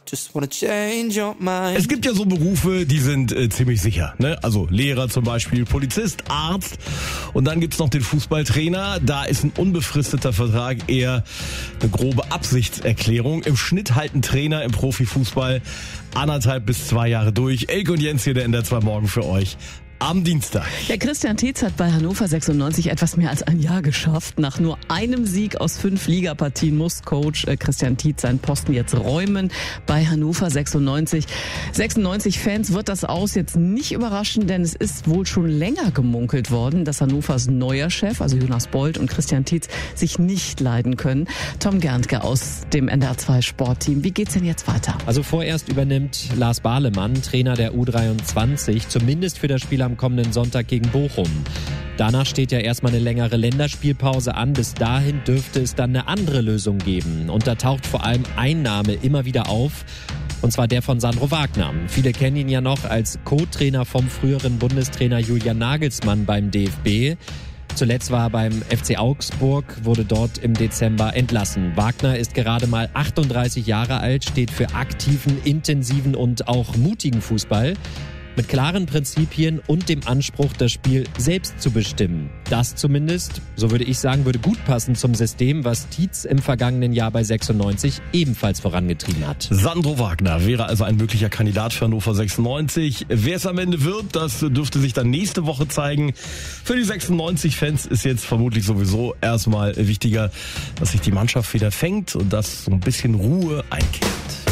Just wanna change your mind. Es gibt ja so Berufe, die sind ziemlich sicher, ne? Also Lehrer zum Beispiel, Polizist, Arzt. Und dann gibt's noch den Fußballtrainer. Da ist ein unbefristeter Vertrag eher eine grobe Absichtserklärung. Im Schnitt halten Trainer im Profifußball 1,5 bis 2 Jahre durch. Elke und Jens hier, der NDR 2 Morgen für euch. Am Dienstag. Ja, Christian Tietz hat bei Hannover 96 etwas mehr als ein Jahr geschafft. Nach nur einem Sieg aus 5 Ligapartien muss Coach Christian Tietz seinen Posten jetzt räumen bei Hannover 96. 96-Fans wird das Aus jetzt nicht überraschen, denn es ist wohl schon länger gemunkelt worden, dass Hannovers neuer Chef, also Jonas Bold und Christian Tietz, sich nicht leiden können. Tom Gerntke aus dem NDR 2 Sportteam. Wie geht's denn jetzt weiter? Also vorerst übernimmt Lars Bahlemann, Trainer der U23, zumindest für das Spiel am kommenden Sonntag gegen Bochum. Danach steht ja erstmal eine längere Länderspielpause an. Bis dahin dürfte es dann eine andere Lösung geben. Und da taucht vor allem ein Name immer wieder auf. Und zwar der von Sandro Wagner. Viele kennen ihn ja noch als Co-Trainer vom früheren Bundestrainer Julian Nagelsmann beim DFB. Zuletzt war er beim FC Augsburg, wurde dort im Dezember entlassen. Wagner ist gerade mal 38 Jahre alt, steht für aktiven, intensiven und auch mutigen Fußball. Mit klaren Prinzipien und dem Anspruch, das Spiel selbst zu bestimmen. Das zumindest, so würde ich sagen, würde gut passen zum System, was Tietz im vergangenen Jahr bei 96 ebenfalls vorangetrieben hat. Sandro Wagner wäre also ein möglicher Kandidat für Hannover 96. Wer es am Ende wird, das dürfte sich dann nächste Woche zeigen. Für die 96-Fans ist jetzt vermutlich sowieso erstmal wichtiger, dass sich die Mannschaft wieder fängt und dass so ein bisschen Ruhe einkehrt.